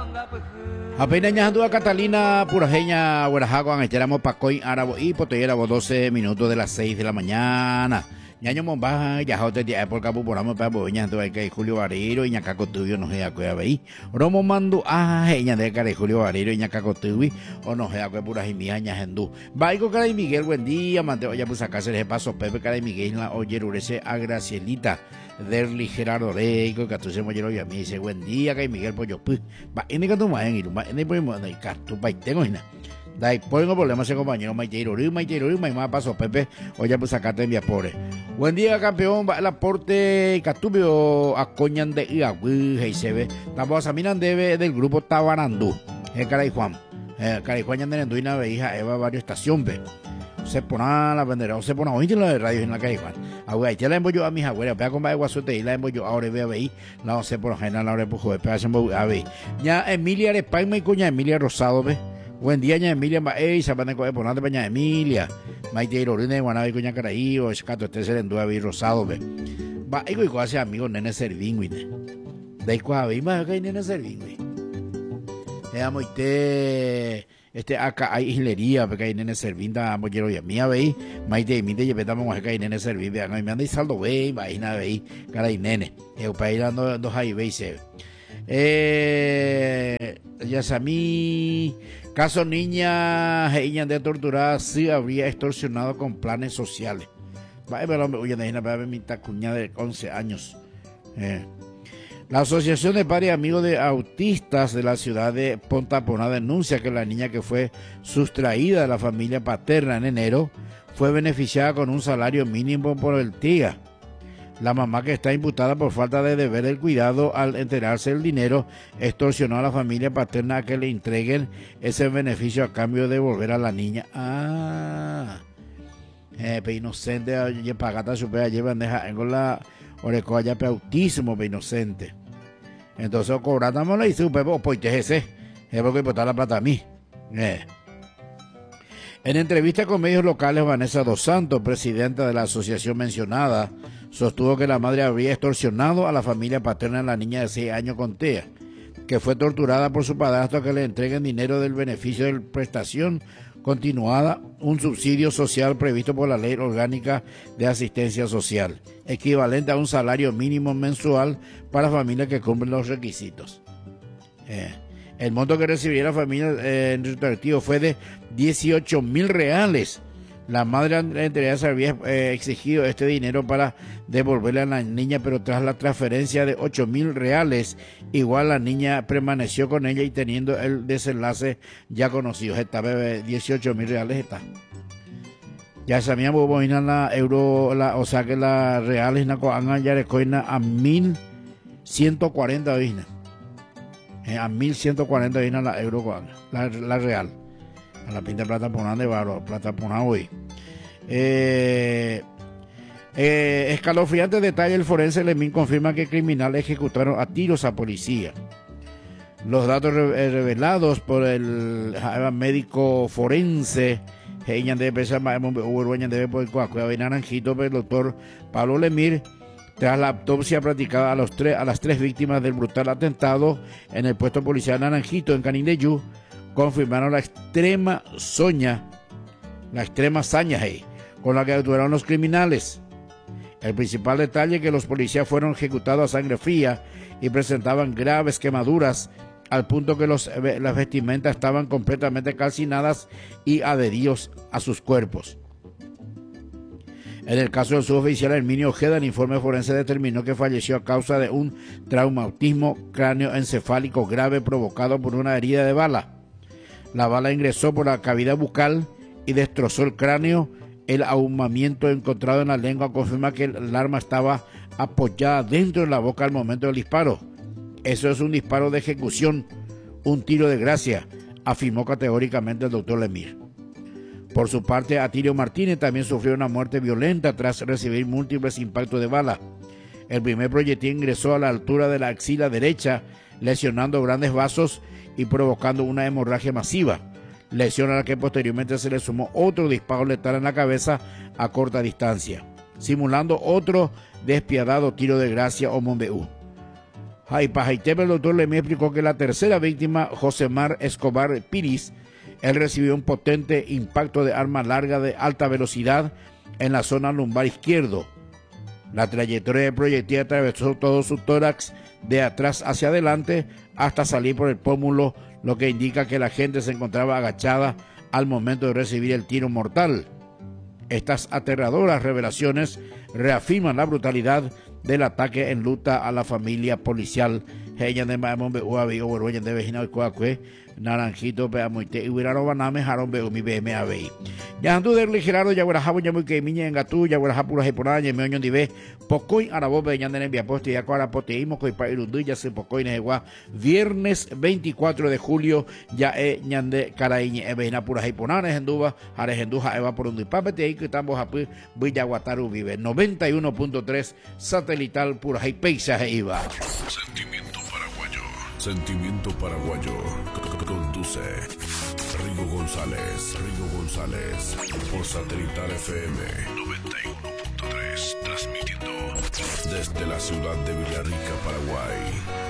Apenas ñajando a Catalina Purajeña, Guarajago, Angeramo, Pacoy, Árabo y Poteyérabo, 12 minutos de las 6 de la mañana. Ñaño Mombaja, Yajote, de época, Puporamo, Pabo, Ñando, que Julio Barrero, y Ñacaco Tubio, no se acuerda ahí. Romo Mando, Ña de Care Julio Barrero, y Ñacaco Tubio, o no se acuerda Purajimia, Ñajendú. Baico, Cara y Miguel, buen día, Manteo, ya pues acá se les paso, Pepe, Cara y Miguel, la Oyerurese, a Gracielita. Derli Gerardo Reico, que tú se mollero y a mí dice buen día, que Miguel Pollo, pues, va, en el canto más en Iruma, en el poema de Cartu, tengo hina. Dai, pongo problemas, ese compañero, Maiteiro, más paso, Pepe, oye, pues acá te envía pobre. Buen día, campeón, va el aporte, Catubio, a Coñan de Iagüí, y se ve, estamos a miran debe del grupo Tabarandú, Caray Juan, Caray Juan Yanderenduina, veija, Eva, varios estación, ve. Se pone la bandera, o se pone oír la de radio en la calle Juan. Agüey, ya la envollo a mis abuelas, vea con va de guasote y la envollo ahora vea ahí, la se por general la hora de pujo de pedazo a ver. Ya Emilia de Paima y coña Emilia Rosado, ve. Buen día, ña Emilia, ey, se van a coger por nada de Emilia. Maite Lorena de Guanabí, coña Caraí, o escato, este se le endúa a Rosado, ve. Va, y coño, hace amigos, nene Servín, güey. De ahí coja, ve, más que hay nene Servín, güey. Veamos, acá hay islería, porque hay nene servinda, mollero y a mí, veis, maite y mite, llevamos acá hay nene servinda, no me anda y saldo, veis, imagina, veis, cara y nene, para ir dando dos ahí, veis, ya es a mí, caso niña, ella de torturada, sí habría extorsionado con planes sociales. Va, pero oye, déjame ver mi cuñada de 11 años. La Asociación de Padres y Amigos de Autistas de la ciudad de Pontaponá denuncia que la niña que fue sustraída de la familia paterna en enero fue beneficiada con un salario mínimo por el TIA. La mamá, que está imputada por falta de deber del cuidado al enterarse del dinero, extorsionó a la familia paterna a que le entreguen ese beneficio a cambio de volver a la niña. Pe inocente, pagata supera, llevan deja en la orecoa ya pe autismo, pe inocente. Entonces, cobrátamos la hice un pepo, pues ese, es porque botar la plata a mí. En entrevista con medios locales, Vanessa Dos Santos, presidenta de la asociación mencionada, sostuvo que la madre habría extorsionado a la familia paterna de la niña de 6 años con TEA, que fue torturada por su padrastro a que le entreguen dinero del beneficio de prestación continuada, un subsidio social previsto por la Ley Orgánica de Asistencia Social, equivalente a un salario mínimo mensual para familias que cumplen los requisitos. El monto que recibió la familia en respectivo fue de 18.000 reales. La madre Andrea Teresa había exigido este dinero para devolverle a la niña, pero tras la transferencia de 8.000 reales, igual la niña permaneció con ella y teniendo el desenlace ya conocido. Esta bebé, 18.000 reales está. Ya sabíamos boina la euro, o sea que la real es una ya recoina a 1.140 vina. A 1.140 vina la euro, la real. A la pinta plata por de barro, plata por hoy. Escalofriante detalle, el forense Lemín confirma que criminales ejecutaron a tiros a policía. Los datos revelados por el médico forense el doctor Pablo Lemir, tras la autopsia practicada a las tres víctimas del brutal atentado en el puesto policial Naranjito en Canindeyú, confirmaron la extrema saña con la que actuaron los criminales. El principal detalle es que los policías fueron ejecutados a sangre fría y presentaban graves quemaduras, al punto que las vestimentas estaban completamente calcinadas y adheridos a sus cuerpos. En el caso del suboficial Herminio Ojeda, el informe forense determinó que falleció a causa de un traumatismo cráneoencefálico grave provocado por una herida de bala. La bala ingresó por la cavidad bucal y destrozó el cráneo. El ahumamiento encontrado en la lengua confirma que el arma estaba apoyada dentro de la boca al momento del disparo. Eso es un disparo de ejecución, un tiro de gracia, afirmó categóricamente el doctor Lemir. Por su parte, Atilio Martínez también sufrió una muerte violenta tras recibir múltiples impactos de bala. El primer proyectil ingresó a la altura de la axila derecha, lesionando grandes vasos y provocando una hemorragia masiva, lesión a la que posteriormente se le sumó otro disparo letal en la cabeza a corta distancia, simulando otro despiadado tiro de gracia o Monbeú. Jaipajaiteme, el doctor Lemí explicó que la tercera víctima, Josemar Escobar Piris, él recibió un potente impacto de arma larga de alta velocidad en la zona lumbar izquierdo. La trayectoria del proyectil atravesó todo su tórax de atrás hacia adelante hasta salir por el pómulo, lo que indica que la gente se encontraba agachada al momento de recibir el tiro mortal. Estas aterradoras revelaciones reafirman la brutalidad del ataque en luta a la familia policial. Naranjito peamoite y huiraro baname jaron veo mi bme abei. Ya andu derli giraro ya huera jabo ya muy que miña en gatu ya huera japura jepona ya meoño dive pocoy arabo be ya nene poste ya cuara poteimo coi pa irundu ya se pocoy negua viernes 24 de julio ya ñande caraiñe ebeina pura jepona enduba jare enduja eva por un papete ahí que estamos apu villa guataru vive 91.3 satelital pura paisaje iba. Sentimiento paraguayo. Conduce Rigo González. Por Satelital FM 91.3. Transmitiendo desde la ciudad de Villarrica, Paraguay.